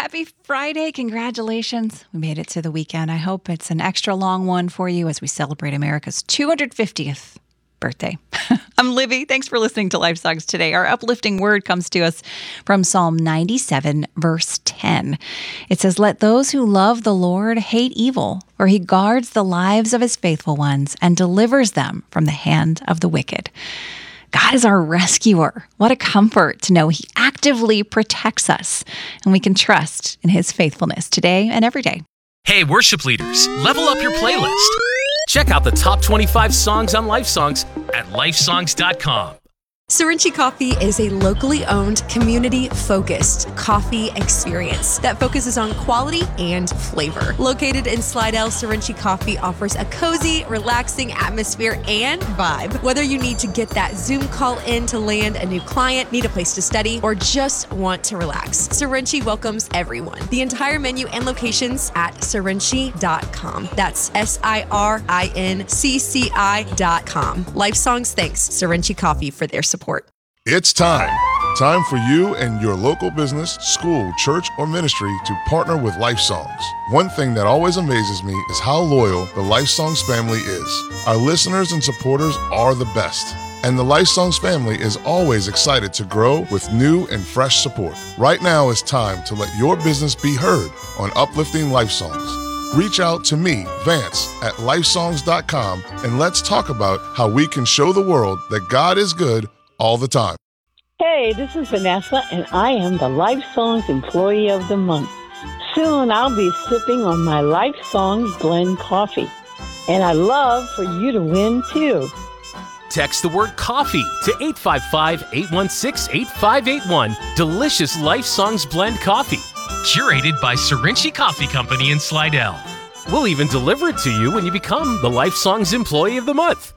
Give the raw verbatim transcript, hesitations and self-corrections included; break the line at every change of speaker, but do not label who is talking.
Happy Friday. Congratulations. We made it to the weekend. I hope it's an extra long one for you as we celebrate America's two hundred fiftieth birthday. I'm Libby. Thanks for listening to Life Songs today. Our uplifting word comes to us from Psalm ninety-seven, verse ten. It says, "Let those who love the Lord hate evil, for he guards the lives of his faithful ones and delivers them from the hand of the wicked." God is our rescuer. What a comfort to know he actively protects us, and we can trust in his faithfulness today and every day.
Hey, worship leaders, level up your playlist. Check out the top twenty-five songs on Life Songs at life songs dot com.
Sorinchi Coffee is a locally owned, community-focused coffee experience that focuses on quality and flavor. Located in Slidell, Sorinchi Coffee offers a cozy, relaxing atmosphere and vibe. Whether you need to get that Zoom call in to land a new client, need a place to study, or just want to relax, Sorinchi welcomes everyone. The entire menu and locations at sorinchi dot com. That's S I R I N C C I dot com. Life Songs thanks Sorinchi Coffee for their support. Support.
It's time. Time for you and your local business, school, church, or ministry to partner with Life Songs. One thing that always amazes me is how loyal the Life Songs family is. Our listeners and supporters are the best. And the Life Songs family is always excited to grow with new and fresh support. Right now is time to let your business be heard on Uplifting Life Songs. Reach out to me, Vance, at life songs dot com, and let's talk about how we can show the world that God is good all the time.
Hey, this is Vanessa, and I am the Life Songs Employee of the Month. Soon I'll be sipping on my Life Songs blend coffee, and I'd love for you to win too.
Text the word coffee to eight five five, eight one six, eight five eight one. Delicious Life Songs blend coffee, curated by Sorinchi Coffee Company in Slidell. We'll even deliver it to you when you become the Life Songs Employee of the Month.